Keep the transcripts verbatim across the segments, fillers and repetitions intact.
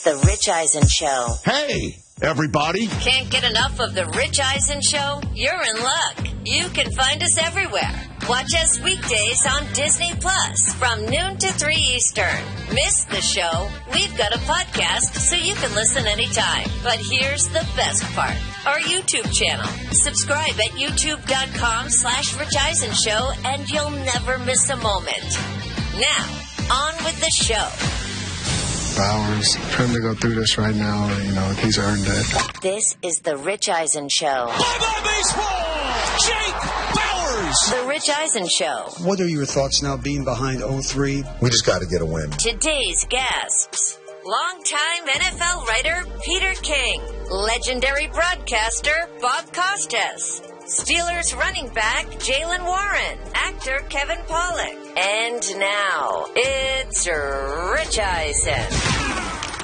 The Rich Eisen Show. Hey, everybody. Can't get enough of The Rich Eisen Show? You're in luck. You can find us everywhere. Watch us weekdays on Disney Plus from noon to three Eastern. Miss the show? We've got a podcast so you can listen anytime. But here's the best part. Our YouTube channel. Subscribe at youtube.com slash Rich Eisen Show and you'll never miss a moment. Now, on with the show. Bowers, for him to go through this right now, you know, he's earned it. This is The Rich Eisen Show. Bye-bye baseball! Jake Bowers! The Rich Eisen Show. What are your thoughts now being behind oh three? We just got to get a win. Today's guests. Longtime N F L writer Peter King. Legendary broadcaster Bob Costas. Steelers running back Jaylen Warren. Actor Kevin Pollak. And now, it's Rich Eisen.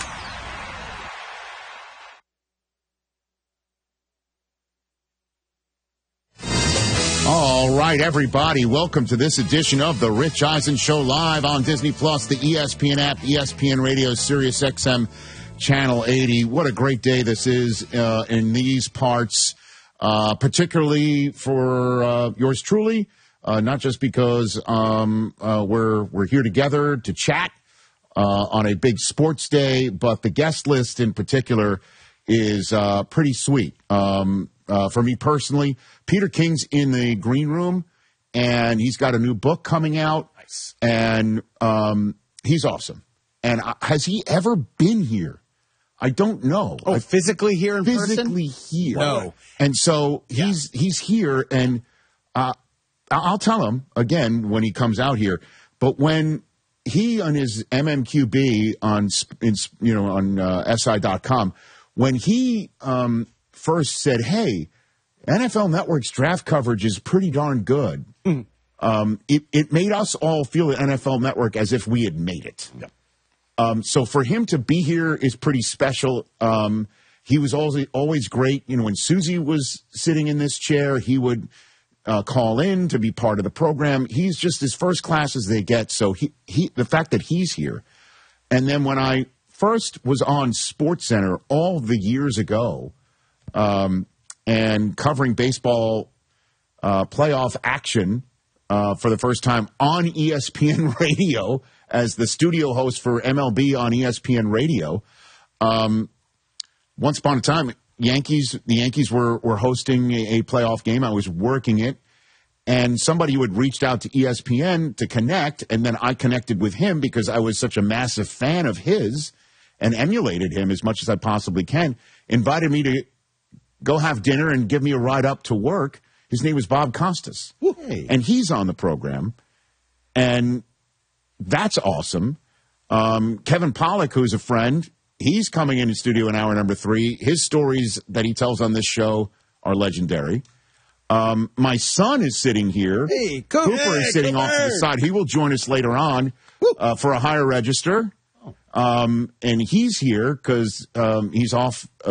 All right, everybody, welcome to this edition of The Rich Eisen Show, live on Disney Plus, the E S P N app, E S P N Radio, Sirius X M, Channel eighty. What a great day this is uh, in these parts, uh, particularly for uh, yours truly, uh, not just because um, uh, we're we're here together to chat uh, on a big sports day, but the guest list in particular is uh, pretty sweet. Um, uh, for me personally, Peter King's in the green room, and he's got a new book coming out, nice. and um, he's awesome. And uh, has he ever been here? I don't know. Oh, I, physically here in physically person? here. No. And so he's yeah. he's here, and uh, I'll tell him again when he comes out here. But when he on his M M Q B on in, you know on uh, S I dot com, when he um, first said, "Hey, N F L Network's draft coverage is pretty darn good," mm. um, it, it made us all feel at N F L Network as if we had made it. Yeah. Um, so for him to be here is pretty special. Um, he was always, always great. You know, when Susie was sitting in this chair, he would uh, call in to be part of the program. He's just as first class as they get. So he, he, the fact that he's here. And then when I first was on SportsCenter all the years ago, um, and covering baseball uh, playoff action uh, for the first time on E S P N Radio as the studio host for M L B on E S P N Radio. Um, once upon a time, Yankees, the Yankees were, were hosting a, a playoff game. I was working it, and somebody who had reached out to E S P N to connect, and then I connected with him because I was such a massive fan of his and emulated him as much as I possibly can, invited me to go have dinner and give me a ride up to work. His name was Bob Costas. Hey. And he's on the program. And that's awesome. Um, Kevin Pollak, who's a friend, he's coming in the studio in hour number three. His stories that he tells on this show are legendary. Um, my son is sitting here. Hey, Cooper hey, is sitting Cooper. off to the side. He will join us later on uh, for a higher register. Um, and he's here because um, he's off